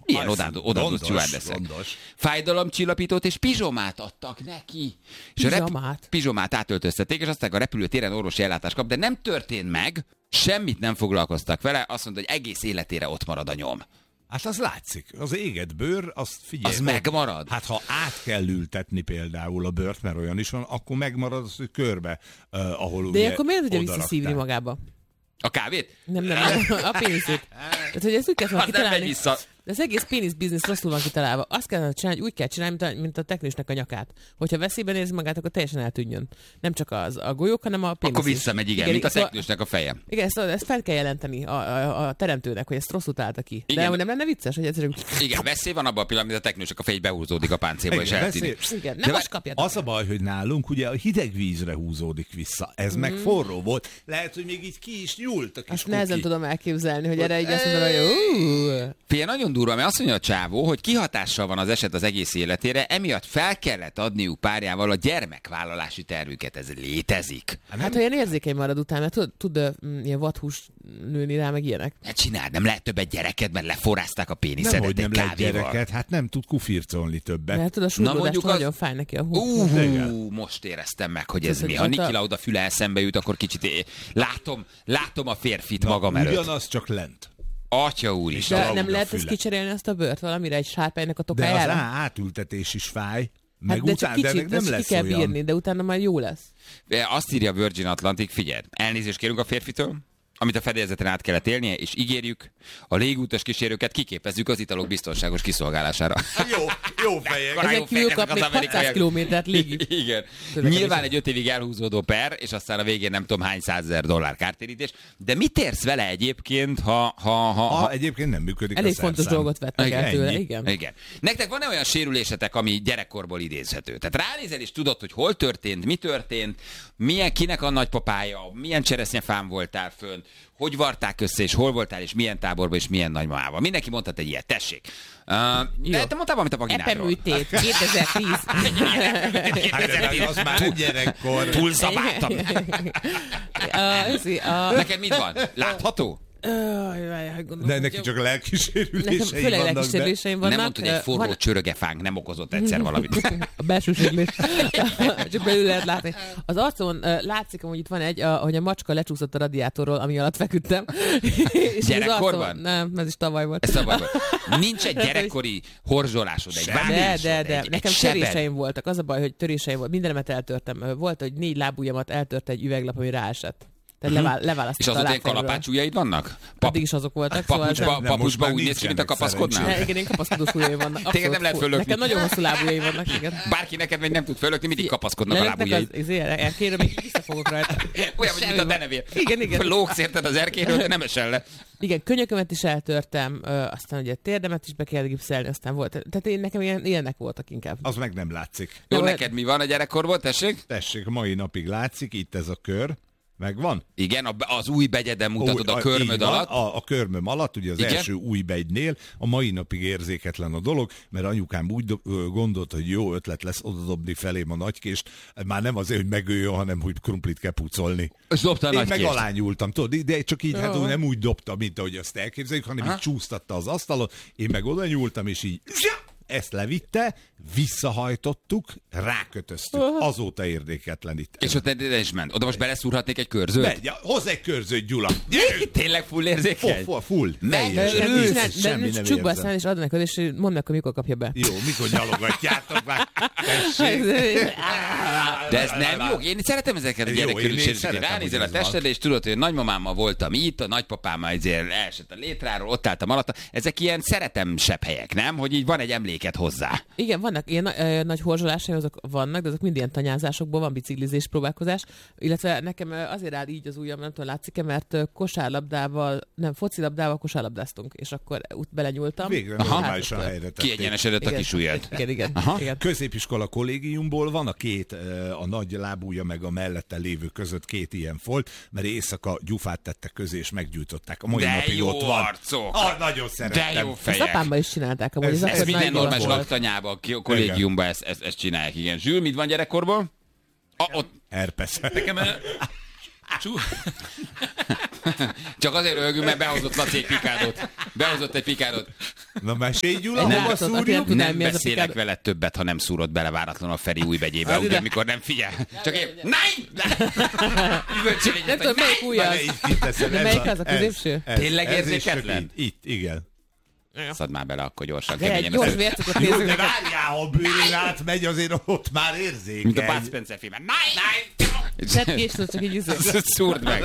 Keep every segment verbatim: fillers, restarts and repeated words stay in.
Ilyen odaadott stewardessek. Fájdalomcsillapítót és pizsomát adtak neki. Pizsomát? Rep- pizsomát átöltöztették, és aztán a repülőtéren orvosi ellátást kap, de nem történt meg, semmit nem foglalkoztak vele, azt mondta, hogy egész életére ott marad a nyom. Hát az látszik. Az égett bőr, azt figyelj. Az megmarad. Hát ha át kell ültetni például a bőrt, mert olyan is van, akkor megmarad az, hogy körbe, uh, ahol de ugye akkor miért tudja odarakták. visszaszívni magába? A kávét? Nem, nem, nem. A péniszét. Tehát, hogy ezt úgy kell Az nem megy vissza. De az egész pénisz biznisz rosszul van kitalálva. Azt kellene csinálni, hogy úgy kell csinálni, mint a, mint a teknősnek a nyakát. Hogyha veszélyben érzi magát, akkor teljesen eltűnjön. Nem csak az a golyók, hanem a pénisz. Akkor visszamegy, igen, igen, mint a teknősnek a feje. Igen, ezt, ezt fel kell jelenteni a, a, a teremtőnek, hogy ezt rosszul találta ki. Igen. De nem lenne vicces, hogy egyszerűen... Igen, veszély van abban a pillanatban, mint a teknősnek a fej behúzódik a páncélba, és eltűnik. Igen, nem most kapjátok. Az a baj, hogy nálunk ugye a hideg vízre húzódik vissza. Ez mm. meg forró volt. Lehet, hogy még így ki is nyúlt a kis Azt nehezen kuki. tudom elképzelni, hogy erre így azt mondom, hogy Fél nagyon durva, mert azt mondja a csávó, hogy kihatással van az eset az egész életére, emiatt fel kellett adniuk párjával a gyermekvállalási tervüket. Ez létezik. hát olyan érzékeny marad utána, mert tud, tud uh, ilyen vadhús nőni rá, meg ilyenek. Ne csináld, nem lehet többet gyereket, mert leforrázták a péniszedet Nem, hogy nem egy lehet kávéval. gyereket, hát nem tud kufircolni többet. Mert tudod, a súrlódástól az- nagyon fáj neki a hú. Uh, most éreztem meg, hogy ez Tudod, mi. Ha ott Niki a- Lauda füle eszembe jut, akkor kicsit é- látom, látom a férfit magam előtt. Ugyanaz, csak lent. Atya úr is. De Lauda nem lehet ezt füle. kicserélni azt a bőrt valamire, egy sárpánynak a De az tokájára? á- átültetés is fáj. Meg Hát de után, csak de kicsit, nem ezt ki lesz kell olyan. bírni, de utána már jó lesz. Azt írja Virgin Atlantic, figyelj, elnézést kérünk a férfitől, amit a fedélzeten át kellett élnie, és ígérjük, a légútas kísérőket kiképezzük az italok biztonságos kiszolgálására. Jó, jó fejek. Akkor- Ezen kívül kap még hatszáz kilométert légi. Igen. Közlekedés. Nyilván egy öt évig elhúzódó per, és aztán a végén nem tudom hány százezer dollár kártérítés. De mit érsz vele egyébként, ha... ha, ha, Ha ha... egyébként nem működik Elég a fontos szerszám. dolgot vettek el Igen, tőle, ennyi. igen. Igen. Nektek van-e olyan sérülésetek, ami gyerekkorból idézhető? Tehát ránézel és tudod, hogy hol történt, mi történt, milyen kinek a nagypapája, milyen cseresznyefán voltál fönn, hogy varták össze, és hol voltál, és milyen táborban, és milyen nagymamával. Mindenki mondhat egy ilyet, tessék. Uh, de te mondtál valamit a vaginádról. Epeműtét, kétezer-tíz. Hát, az már egy gyerekkor. Túlszabáltam. A- öszi, a- Neked mit van? Látható? Aj, aj, aj, gondolom, De hogy neki jó. csak a lelki Nekem sérülései főleg vannak, lelki de... sérüléseim vannak. Nem mondtad, hogy egy forró Van- csörögefánk nem okozott egyszer valamit. A belső sérülés. Csak belül lehet látni. Az arcon uh, látszik, hogy itt van egy, a, hogy a macska lecsúszott a radiátorról, ami alatt feküdtem. És az Gyerekkorban? arcon- Nem, ez is tavaly volt. Ez tavaly volt. Nincs egy gyerekkori horzsolásod, egy De, vágásod, de, de. egy, Nekem egy sebed. töréseim voltak. Az a baj, hogy töréseim volt. Mindenemet eltörtem. Volt, hogy négy lábujjamat eltört egy üveglap, ami ráesett. Tehát levál, És leválasztotta a azóta ilyen lábfejemről. kalapács ujjaid vannak? Addig is azok voltak. Papucsba, Szóval, Nem, most papucsba már úgy néz ki, mint a nincsenek kapaszkodnál? ne, igen, én kapaszkodós ujjaim vannak. Téged nem Abszolút lehet full. fölökni. Nekem nagyon hosszú lábujjaim vannak, igen. Bárki neked meg nem tud fölökni, mindig kapaszkodnak a Lelöknek lábujjaid. az, az erkéről, még visszafogok rajta. Olyan, vagy mint a Semmi denevér. Igen, igen. Lógsz érted az erkéről, de nem esel le. Igen, könyökömet is eltörtem, ö, aztán ugye térdemet is be kellett gipszelni, aztán volt. Tehát én, nekem ilyen, ilyenek voltak inkább. Az meg nem látszik. Jó, Jó, neked mi van a gyerekkorból, tessék? Tessék, mai napig látszik, itt ez a kör. Megvan? Igen, a- az új begyeden mutatod a Új- körmöd így van, alatt. A, a körmöm alatt, ugye az Igen? első új begynél, a mai napig érzéketlen a dolog, mert anyukám úgy do- ö, gondolt, hogy jó ötlet lesz odadobni felém a nagykést, már nem azért, hogy megöljön, hanem hogy krumplit kell pucolni. És dobta a Én nagy meg kést. alányultam, tudod, de csak így, hát Jó. nem úgy dobta, mint ahogy azt elképzeljük, hanem Aha. így csúsztatta az asztalon, én meg oda nyúltam, és így ezt levitte, visszahajtottuk, rákötöztük. Azóta érdeketlenít. És ott ne is ment. Oda most beleszúrhatnék egy körzőt? Megy, hozz egy körzőt, Gyula! Tényleg full érzékeny? Full, full. Meg- Teljes. De, Örülsz? de, Semmi de nem csukba a érzem. szán, és adnak oda, és mondd meg, hogy mikor kapja be. Jó, mikor nyalogatjátok már? Tessék. De ez nem jó. Én szeretem ezeket a Jó, gyerekkörű én sérüléseket. szeretem, Ránézel a hogy ez testedre, és tudod, hogy a nagymamámmal voltam itt, a nagypapám azért elesett a létráról, ott álltam alatta. Ezek ilyen szeretem sebb helyek, nem? Hogy így van egy emléket hozzá. Igen, vannak ilyen ö, nagy horzsolásai, azok vannak, de azok mind ilyen tanyázásokból van, biciklizés, próbálkozás. Illetve nekem ö, azért áll így az ujjam, nem tudom, látszik-e, mert ö, kosárlabdával, nem, focilabdával kosárlabdáztunk, és akkor út belenyúltam. Végre És normálisan hát- helyre tették. Kiegyenesedett a Igen, kis ujjad. Igen, igen. Aha. igen. Középiskola kollégiumból van a két, ö, a nagy lábúja meg a mellette lévő között két ilyen folt, mert éjszaka gyufát tettek közé, és meggyújtották. A mai De napig jó ott van. arcok! Ah, nagyon De szeretem. jó Ezt fejek! apámmal is csinálták, amúgy Ez- az ez Ez az minden nagy normális dolog volt. laktanyában, a kollégiumban ezt, ezt, ezt csinálják, igen. Zsül, mit van gyerekkorból? A, ott Herpes. Nekem... eh, Csú... Csak azért röhögünk, mert behozott Laci egy pikádot. Behozott egy pikádot. Na mesélj, Gyula, nem a szúrjuk? Nem beszélek veled többet, ha nem szúrod bele váratlanul a Feri új vegyébe, ugye, amikor nem figyel. Csak én, nein! Nem tudom, melyik új az? De melyik az a középső? Tényleg érzéketlen? Itt, igen. Szad már bele, akkor gyorsan. De egy gyors vércukot Jó, nézzük de neked. várjál, ha bőrén átmegy, azért ott már érzékeny. Mint a Bud Spencer filmben. Nein! Sett készült, csak így üző. Szúrd meg.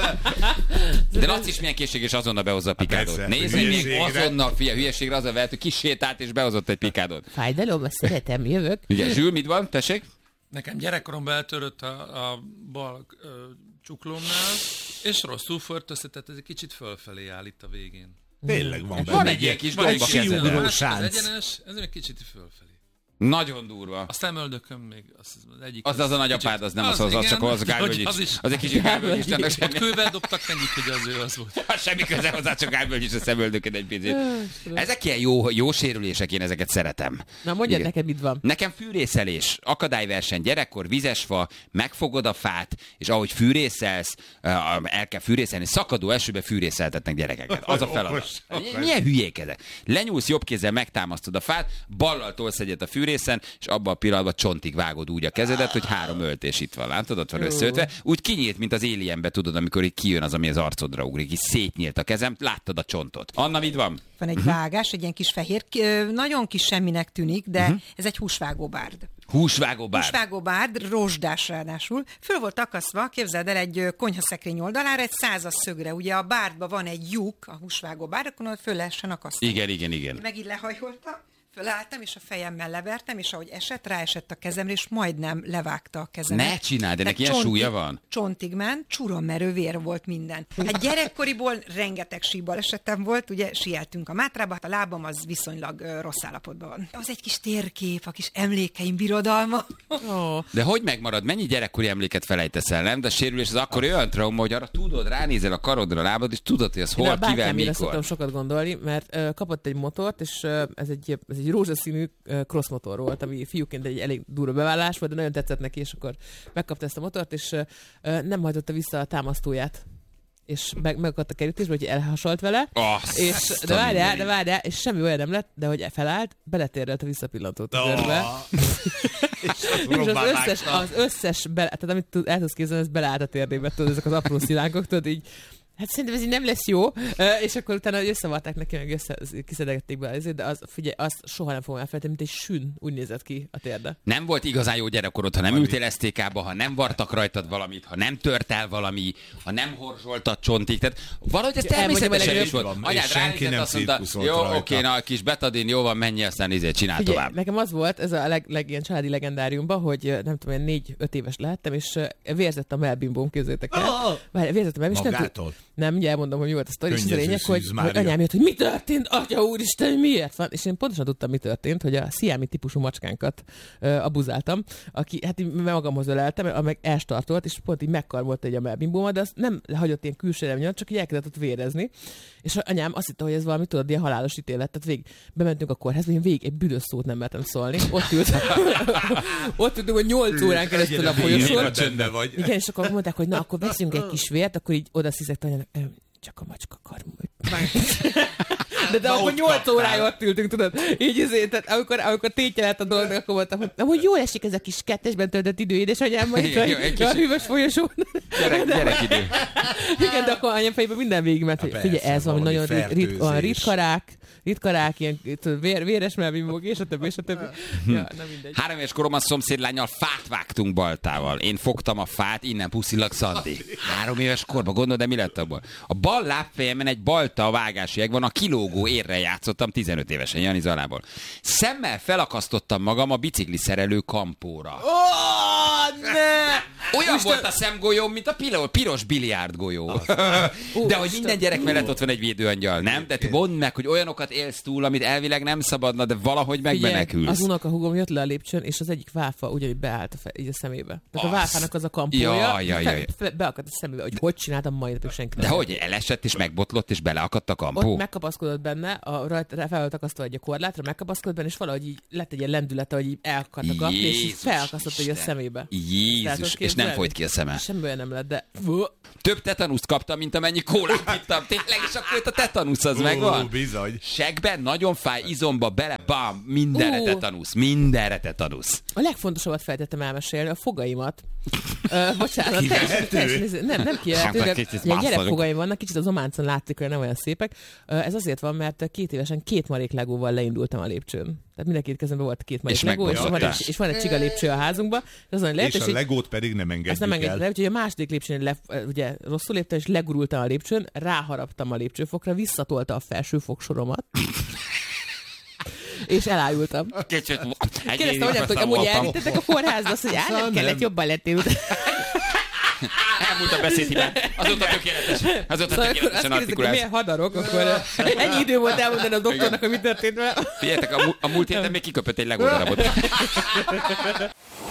De Laci is milyen készség, és azonnal behozza a pikádot. Nézd, hogy még azonnal, fia, hülyeségre az a vehet, hogy kisétált, és behozott egy pikádot. Fájdalom, azt szeretem, jövök. Ugye, Zsül, mit van? Tessék? Nekem gyerekkoromban eltörött a, a bal ö, csuklómnál, és rosszul föltöszte, tehát ez egy kicsit fölfelé áll itt a végén. Tényleg van benne. Van egy ilyen kis Van egy gomba kezeden. kiugró Hát, sánc. az egyenes, ez egy kicsit fölfelé. Nagyon durva. A szemöldököm még az, az egyik. Az az a nagyapád, az nem az, az, az csak az Gálvölgyics. Az, is, Az egy kicsit Gálvölgyics. ott kővel dobtak mennyit, hogy az ő az volt. Semmi köze hozzá, csak Gálvölgyics a szemöldököd egy picit. Ezek ilyen jó, jó sérülések, én ezeket szeretem. Na mondjad Igen. neked, mit van. Nekem fűrészelés, akadályverseny, gyerekkor, vizesfa, megfogod a fát, és ahogy fűrészelsz, el kell fűrészelni, szakadó esőbe fűrészeltetnek gyerekeket. Az a feladat. Milyen hülyék ezek? Lenyúlsz jobb kézzel, megtámasztod a fát, ballal tolsz egyet a fűrészen, és abban a pillanatban csontig vágod úgy a kezedet, hogy három öltés itt van. Látod, ott van összeötve. Úgy kinyílt, mint az Alienbe, tudod, amikor így kijön az, ami az arcodra ugrik. Így szétnyílt a kezem, láttad a csontot. Anna, mit van? Van egy vágás, egy ilyen kis fehér, ki- ö, nagyon kis semminek tűnik, de Uh-huh. ez egy húsvágóbárd. Húsvágó bár. Húsvágóbárd, rozsdás ráadásul. Föl volt akasztva, képzeld el, egy ö, konyhaszekrény oldalára, egy százas szögre. Ugye a bárdban van egy lyuk, a húsvágóbárd, akkor ott föl lehessen akasztani. Igen, igen, igen. Én megint lehajoltam, fölálltam, és a fejemmel levertem, és ahogy esett, ráesett a kezemre, és majdnem levágta a kezemet. Ne csináld, ennek Tehát ilyen csontig- súlya van? Csontig ment, csurommerő vér volt minden. Hát gyerekkoriból rengeteg síbalesetem volt, ugye sieltünk a Mátrába, hát a lábam az viszonylag ö, rossz állapotban van. Az egy kis térkép, a kis emlékeim birodalma. Ó, De hogy megmarad? Mennyi gyerekkori emléket felejtesz el, nem? De a sérülés az akkor olyan trauma, hogy arra tudod, ránézel a karodra, a lábad, és tudod, hogy az Én a hol, kivel, bátyámére szoktam mikor. sokat gondolni, mert uh, kapott egy motort, és uh, ez egy, ez egy rózsaszínű uh, crossmotor volt, ami fiúként egy elég durva bevállalás volt, de nagyon tetszett neki, és akkor megkapta ezt a motort, és uh, uh, nem hajtotta vissza a támasztóját. És meg, megakadt a kerítésbe, hogy elhasalt vele, Azt és, a de várjál, mindenit. de várjál, és semmi olyan nem lett, de hogy felállt, beletérrelt a visszapillantót a körbe. És az összes, az összes bele, tehát amit tud, el tudsz képzelni, ez beleállt a térdébe, tudod, ezek az apró szilánkok, tudod, így, hát szerintem ez így nem lesz jó, uh, és akkor utána összevarták neki, meg össze, kiszedegették be ezért, de az, figyelj, azt soha nem fogom elfelejteni, mint egy sün, úgy nézett ki a térde. Nem volt igazán jó gyerekkorod, ha nem ültél es té ká-ba, ha nem vartak rajtad valamit, ha nem tört el valami, ha nem horzsoltad csontig. Tehát valahogy ez Elmondjam, természetesen hogy is volt. legjobb- Anyád és senki ránézett, nem azt mondta, cirkuszolt jó, rajta. oké, na, kis betadin, jó van, menj, aztán izé, csinál Figyelj, tovább. nekem az volt, ez a leg, leg ilyen családi legendáriumban, hogy ö, nem tudom, én négy-öt éves lehettem, és uh, vérzett a melbimbóm, képzeljétek el. Oh! Várj, vérzett a melbimbóm, és nem, Magától? nem, mindjárt elmondom, hogy mi volt a sztori, és az a Könnyező lényeg, hogy, szűz, hogy Mária. anyám jött, hogy mi történt, atya úristen, miért van? És én pontosan tudtam, mi történt, hogy a sziámi típusú macskánkat uh, abuzáltam, aki, hát így magamhoz öleltem, meg elstartolt, és pont így megkarmolt egy a melbimbómat, de azt nem hagyott ilyen külső remnyat, csak így elkezdett ott vérezni. És anyám azt hitte, hogy ez valami, tudod, ilyen halálos ítélet. Tehát végig bementünk a kórházba, én végig egy büdös szót nem mertem szólni. Ott ült, ott ültünk, hogy nyolc órán keresztül a folyosón. Csöndben vagy. Igen, és akkor mondták, hogy na, akkor veszünk egy kis vért, akkor így oda sziszegte anyának, "Ö, csak a macska karmult. De, de akkor nyolc órája ott ültünk, tudod? Így azért, tehát amikor, amikor tétje lett a dolognak, akkor mondtam, hogy amúgy jól esik ez a kis kettesben töltött idő, édesanyám, majd Igen, jó, egy a kis- hűvös folyosón. Gyerek, gyerekidő. Igen, de akkor anyám fejében minden végigment, hogy Há, figyelj, persze, ez valami valami nagyon rit, rit, olyan fertőzés. ritkarák, ritkarák, ilyen tudod, vér, véres melbimbók, és a többi, és a többi. Ja, nem mindegy. Három éves koromban szomszédlánnyal fát vágtunk baltával. Én fogtam a fát, innen puszilak Szandi. Három éves korban, gondolod, de mi lett abból? A bal lábfejemen egy balta vágási egg van, a kilógó érre játszottam tizenöt évesen, Jani Zalából. Szemmel felakasztottam magam a bicikli szerelő kampóra. Oh, ne! Olyan volt a szemgolyóm, mint a pilo- piros biliárdgolyó. De hogy minden gyerek mellett ott van egy védőangyal, nem? Tehát mondd meg, hogy olyanokat élsz túl, amit elvileg nem szabadna, de valahogy megmenekülsz. Az unokahúgom jött le a lépcsőn, és az egyik válfa ugyanúgy beállt a, fe, így a szemébe. Tehát a válfának az a kampója, Ja, ja, ja, ja. fe, beakadt a szemébe, hogy hogy csináltam mai napig senki. De nem. hogy elesett és megbotlott és beleakadt a kampó? Ott megkapaszkodott benne, a, rajta, fel volt akasztva egy a korlátra, megkapaszkodott benne, és valahogy így lett egy ilyen lendülete, hogy így elakadt a kap, és így Jézus felakasztott egy a Isten. szemébe. Jézus, Tehát és képzeld nem Lehet. folyt ki a szeme. Semmiből nem lett, de... Több tetanuszt kaptam, mint amennyi kólát ittam. Tényleg, és akkor itt a tetanusz az megvan. Ó, bizony. Segben nagyon fáj, izomba bele, bam, mindenre Ó. tetanusz, mindenre tetanusz. A legfontosabbat feltettem elmesélni, a fogaimat. Uh, bocsánat, Kivehető? teljesen, teljesen, nem, nem kivehető, Hát, de kicsit ilyen mászolunk. gyerekfogaim vannak, kicsit az ománcon látszik, hogy nem olyan szépek. Uh, ez azért van, mert két évesen két marék legóval leindultam a lépcsőn. Tehát mind a két kezemben volt két marék És legó, és van, megbolyogtál. egy, és van egy csiga lépcső a házunkban. És azon lehet, És a így- legót pedig nem ezt nem engedjük engedtem el. le, úgyhogy a második lépcsőn le, ugye, rosszul léptem, és legurultam a lépcsőn, ráharaptam a lépcsőfokra, visszatolta a felső fogsoromat. És elájultam. Kicsit, Kérdeztem, hogy hogy amúgy elvittetek a kórházba, azt mondja, hát nem kellett, jobban lettél. Elmúlt a beszédhibám. Azóta tökéletes. Azóta Szóval akkor azt tökéletesen kérdezik, hogy artikulálsz. milyen hadarok, akkor ennyi idő volt elmondani a doktornak, hogy mi történt vele. Figyeljetek, a, mu- a múlt héten még kiköpött egy legódarabot.